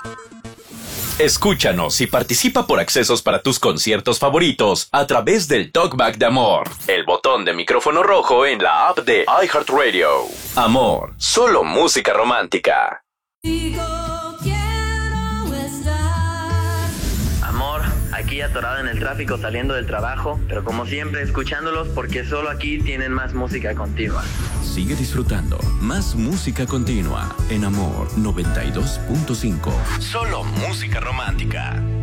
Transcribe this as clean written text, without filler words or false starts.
Escúchanos y participa por accesos para tus conciertos favoritos a través del Talkback de Amor, el botón de micrófono rojo en la app de iHeartRadio. Amor, solo música romántica. Amor, aquí atorado en el tráfico saliendo del trabajo, pero como siempre escuchándolos porque solo aquí tienen más música continua. Sigue disfrutando más música continua en Amor 92.5. Solo música romántica.